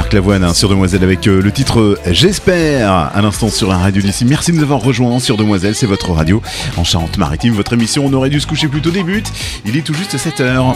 Marc Lavoine sur Demoiselle avec le titre J'espère à l'instant sur la radio d'ici. Merci de nous avoir rejoints sur Demoiselle, c'est votre radio en Charente-Maritime. Votre émission On aurait dû se coucher plus tôt débute. Il est tout juste 7h.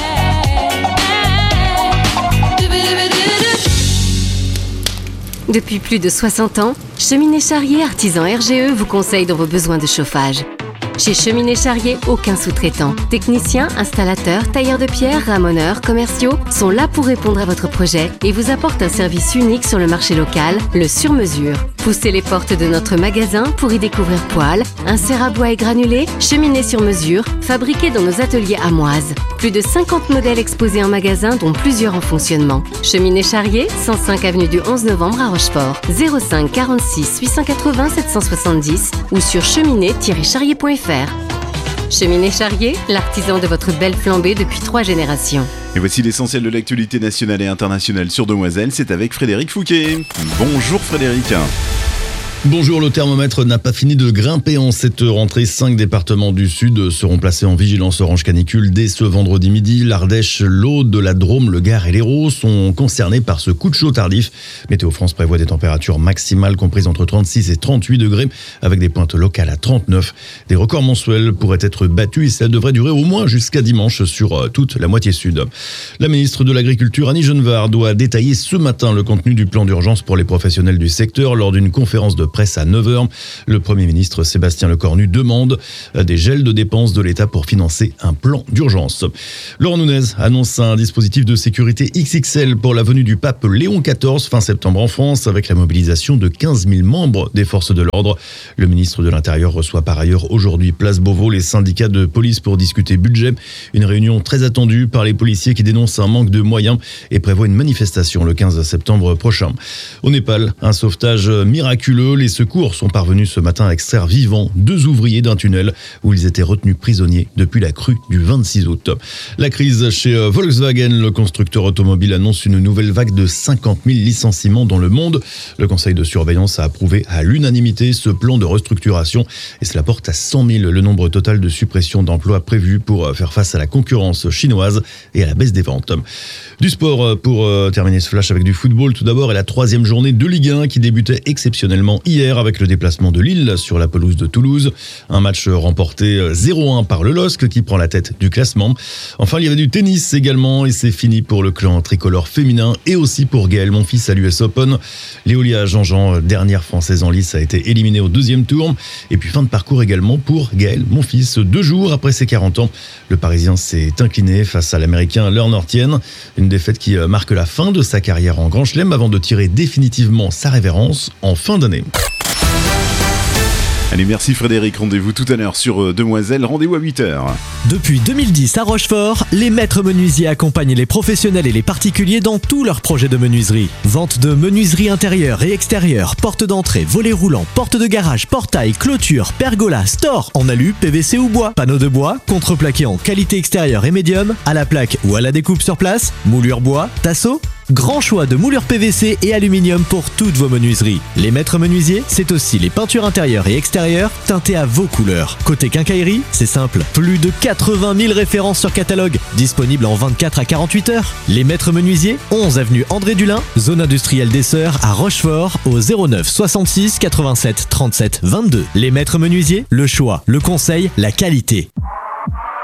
Depuis plus de 60 ans, Cheminée Charrier Artisan RGE vous conseille dans vos besoins de chauffage. Chez Cheminée Charrier, aucun sous-traitant. Techniciens, installateurs, tailleurs de pierre, ramoneurs, commerciaux sont là pour répondre à votre projet et vous apportent un service unique sur le marché local, le sur-mesure. Poussez les portes de notre magasin pour y découvrir poêles, inserts à bois et granulés, cheminées sur mesure, fabriquées dans nos ateliers amoises. Plus de 50 modèles exposés en magasin, dont plusieurs en fonctionnement. Cheminée Charrier, 105 avenue du 11 novembre à Rochefort. 05 46 880 770 ou sur cheminée-charrier.fr. Cheminée Charrier, l'artisan de votre belle flambée depuis 3 générations. Et voici l'essentiel de l'actualité nationale et internationale sur Demoiselle, c'est avec Frédéric Fouquet. Bonjour Frédéric. Bonjour, le thermomètre n'a pas fini de grimper en cette rentrée. 5 départements du Sud seront placés en vigilance orange canicule dès ce vendredi midi. L'Ardèche, l'Aude, la Drôme, le Gard et l'Hérault sont concernés par ce coup de chaud tardif. Météo France prévoit des températures maximales comprises entre 36 et 38 degrés avec des pointes locales à 39. Des records mensuels pourraient être battus et ça devrait durer au moins jusqu'à dimanche sur toute la moitié sud. La ministre de l'Agriculture, Annie Genevard, doit détailler ce matin le contenu du plan d'urgence pour les professionnels du secteur lors d'une conférence de presse à 9h. Le Premier ministre Sébastien Lecornu demande des gels de dépenses de l'État pour financer un plan d'urgence. Laurent Nunez annonce un dispositif de sécurité XXL pour la venue du pape Léon XIV fin septembre en France avec la mobilisation de 15 000 membres des forces de l'ordre. Le ministre de l'Intérieur reçoit par ailleurs aujourd'hui place Beauvau les syndicats de police pour discuter budget. Une réunion très attendue par les policiers qui dénoncent un manque de moyens et prévoient une manifestation le 15 septembre prochain. Au Népal, un sauvetage miraculeux. Les secours sont parvenus ce matin à extraire vivants 2 ouvriers d'un tunnel où ils étaient retenus prisonniers depuis la crue du 26 août. La crise chez Volkswagen, le constructeur automobile annonce une nouvelle vague de 50 000 licenciements dans le monde. Le conseil de surveillance a approuvé à l'unanimité ce plan de restructuration et cela porte à 100 000 le nombre total de suppressions d'emplois prévues pour faire face à la concurrence chinoise et à la baisse des ventes. Du sport pour terminer ce flash avec du football tout d'abord et la 3e journée de Ligue 1 qui débutait exceptionnellement hier avec le déplacement de Lille sur la pelouse de Toulouse. Un match remporté 0-1 par le LOSC qui prend la tête du classement. Enfin, il y avait du tennis également et c'est fini pour le clan tricolore féminin et aussi pour Gaël Monfils à l'US Open. Léolia Jean-Jean, dernière française en lice, a été éliminée au 2e tour. Et puis fin de parcours également pour Gaël Monfils. 2 jours après ses 40 ans, le Parisien s'est incliné face à l'Américain Leonard Tien. Une défaite qui marque la fin de sa carrière en Grand Chelem avant de tirer définitivement sa révérence en fin d'année. Allez, merci Frédéric. Rendez-vous tout à l'heure sur Demoiselle. Rendez-vous à 8h. Depuis 2010 à Rochefort, les maîtres menuisiers accompagnent les professionnels et les particuliers dans tous leurs projets de menuiserie. Vente de menuiserie intérieure et extérieure, porte d'entrée, volets roulants, porte de garage, portail, clôture, pergola, store, en alu, PVC ou bois, panneaux de bois, contreplaqué en qualité extérieure et médium, à la plaque ou à la découpe sur place, moulure bois, tasseau. Grand choix de moulures PVC et aluminium pour toutes vos menuiseries. Les maîtres menuisiers, c'est aussi les peintures intérieures et extérieures teintées à vos couleurs. Côté quincaillerie, c'est simple. Plus de 80 000 références sur catalogue, disponibles en 24 à 48 heures. Les maîtres menuisiers, 11 avenue André Dulin, zone industrielle des Sœurs à Rochefort, au 09 66 87 37 22. Les maîtres menuisiers, le choix, le conseil, la qualité.